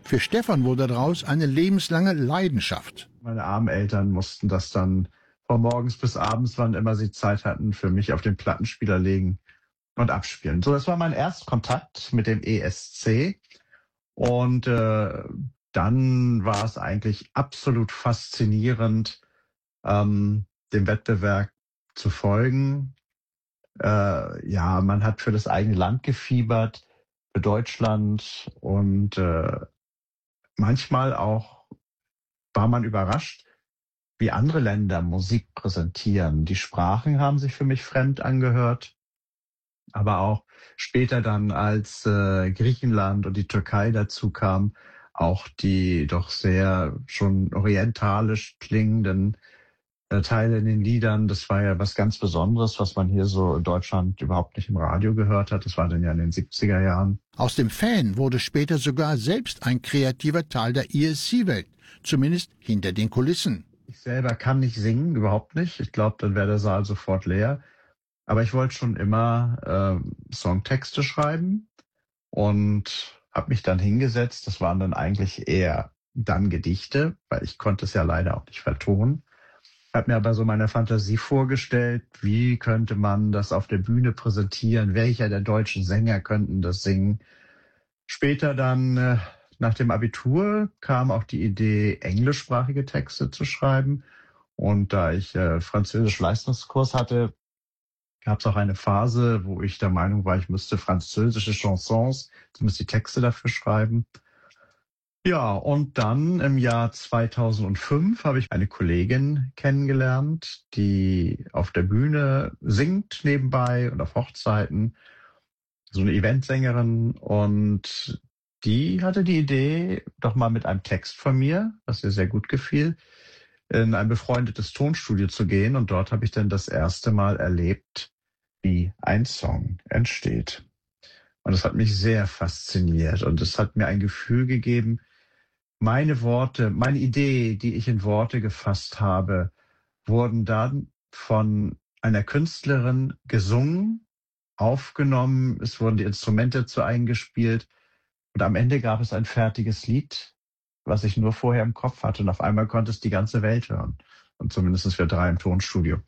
Für Stefan wurde daraus eine lebenslange Leidenschaft. Meine armen Eltern mussten das dann von morgens bis abends, wann immer sie Zeit hatten, für mich auf den Plattenspieler legen und abspielen. So, das war mein erster Kontakt mit dem ESC. Und dann war es eigentlich absolut faszinierend, dem Wettbewerb zu folgen. Ja, man hat für das eigene Land gefiebert, für Deutschland, und manchmal auch war man überrascht, wie andere Länder Musik präsentieren. Die Sprachen haben sich für mich fremd angehört, aber auch später dann, als Griechenland und die Türkei dazu kamen, auch die doch sehr schon orientalisch klingenden Teile in den Liedern. Das war ja was ganz Besonderes, was man hier so in Deutschland überhaupt nicht im Radio gehört hat. Das war dann ja in den 70er Jahren. Aus dem Fan wurde später sogar selbst ein kreativer Teil der ESC-Welt, zumindest hinter den Kulissen. Ich selber kann nicht singen, überhaupt nicht. Ich glaube, dann wäre der Saal sofort leer. Aber ich wollte schon immer Songtexte schreiben und habe mich dann hingesetzt. Das waren dann eigentlich eher dann Gedichte, weil ich konnte es ja leider auch nicht vertonen. Habe mir aber so meine Fantasie vorgestellt, wie könnte man das auf der Bühne präsentieren, welcher der deutschen Sänger könnten das singen. Später dann, nach dem Abitur, kam auch die Idee, englischsprachige Texte zu schreiben. Und da ich Französisch-Leistungskurs hatte, gab es auch eine Phase, wo ich der Meinung war, ich müsste französische Chansons, zumindest die Texte dafür schreiben. Ja, und dann im Jahr 2005 habe ich eine Kollegin kennengelernt, die auf der Bühne singt nebenbei und auf Hochzeiten, so eine Eventsängerin, und die hatte die Idee, doch mal mit einem Text von mir, was ihr sehr gut gefiel, in ein befreundetes Tonstudio zu gehen, und dort habe ich dann das erste Mal erlebt, wie ein Song entsteht. Und das hat mich sehr fasziniert, und es hat mir ein Gefühl gegeben, meine Worte, meine Idee, die ich in Worte gefasst habe, wurden dann von einer Künstlerin gesungen, aufgenommen, es wurden die Instrumente dazu eingespielt, und am Ende gab es ein fertiges Lied, was ich nur vorher im Kopf hatte, und auf einmal konnte es die ganze Welt hören. Und zumindest wir 3 im Tonstudio.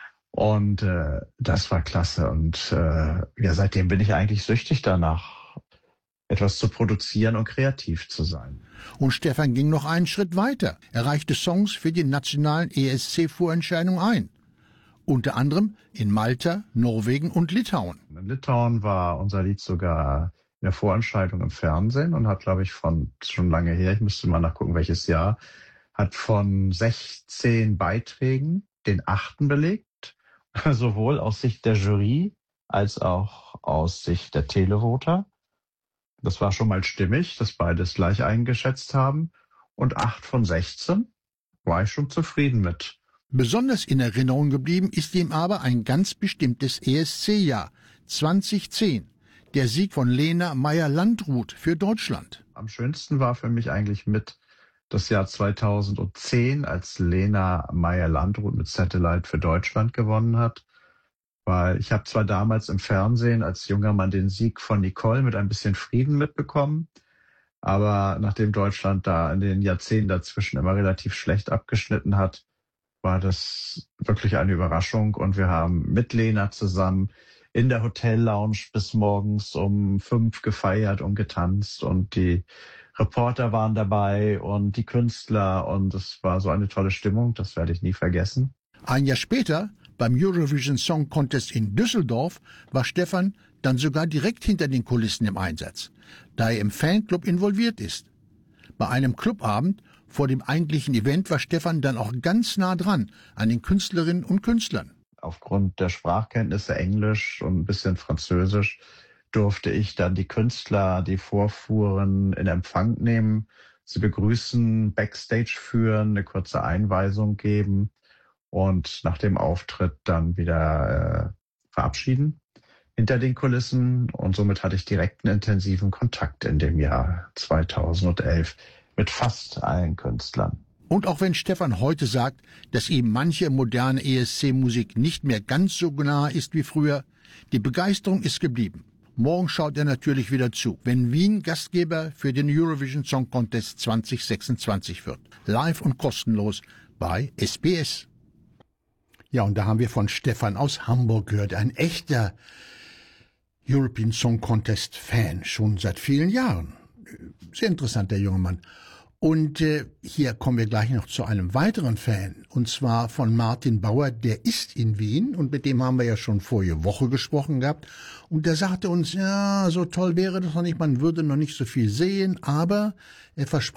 Und das war klasse. Und ja, seitdem bin ich eigentlich süchtig danach, etwas zu produzieren und kreativ zu sein. Und Stefan ging noch einen Schritt weiter. Er reichte Songs für die nationalen ESC-Vorentscheidungen ein. Unter anderem in Malta, Norwegen und Litauen. In Litauen war unser Lied sogar in der Vorentscheidung im Fernsehen und hat, glaube ich, schon lange her, ich müsste mal nachgucken, welches Jahr, hat von 16 Beiträgen den 8. belegt, sowohl aus Sicht der Jury als auch aus Sicht der Televoter. Das war schon mal stimmig, dass beides gleich eingeschätzt haben. Und 8 von 16 war ich schon zufrieden mit. Besonders in Erinnerung geblieben ist ihm aber ein ganz bestimmtes ESC-Jahr, 2010. Der Sieg von Lena Meyer-Landrut für Deutschland. Am schönsten war für mich eigentlich mit das Jahr 2010, als Lena Meyer-Landrut mit Satellite für Deutschland gewonnen hat. Weil ich habe zwar damals im Fernsehen als junger Mann den Sieg von Nicole mit ein bisschen Frieden mitbekommen, aber nachdem Deutschland da in den Jahrzehnten dazwischen immer relativ schlecht abgeschnitten hat, war das wirklich eine Überraschung. Und wir haben mit Lena zusammen in der Hotellounge bis morgens um 5 gefeiert und getanzt, und die Reporter waren dabei und die Künstler, und es war so eine tolle Stimmung, das werde ich nie vergessen. Ein Jahr später, beim Eurovision Song Contest in Düsseldorf, war Stefan dann sogar direkt hinter den Kulissen im Einsatz, da er im Fanclub involviert ist. Bei einem Clubabend vor dem eigentlichen Event war Stefan dann auch ganz nah dran an den Künstlerinnen und Künstlern. Aufgrund der Sprachkenntnisse Englisch und ein bisschen Französisch durfte ich dann die Künstler, die vorfuhren, in Empfang nehmen, sie begrüßen, Backstage führen, eine kurze Einweisung geben und nach dem Auftritt dann wieder verabschieden hinter den Kulissen. Und somit hatte ich direkten intensiven Kontakt in dem Jahr 2011 mit fast allen Künstlern. Und auch wenn Stefan heute sagt, dass ihm manche moderne ESC-Musik nicht mehr ganz so nah ist wie früher, die Begeisterung ist geblieben. Morgen schaut er natürlich wieder zu, wenn Wien Gastgeber für den Eurovision Song Contest 2026 wird. Live und kostenlos bei SBS. Ja, und da haben wir von Stefan aus Hamburg gehört, ein echter European Song Contest Fan, schon seit vielen Jahren. Sehr interessant, der junge Mann. Und hier kommen wir gleich noch zu einem weiteren Fan, und zwar von Martin Bauer, der ist in Wien, und mit dem haben wir ja schon vorige Woche gesprochen gehabt, und der sagte uns, ja, so toll wäre das noch nicht, man würde noch nicht so viel sehen, aber er versprach